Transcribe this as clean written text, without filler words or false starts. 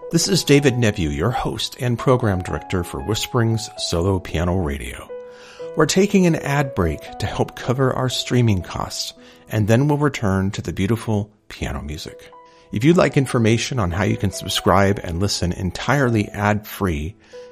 This is David Nephew, your host and program director for Whisperings Solo Piano Radio. We're taking an ad break to help cover our streaming costs, and then we'll return to the beautiful piano music. If you'd like information on how you can subscribe and listen entirely ad-free,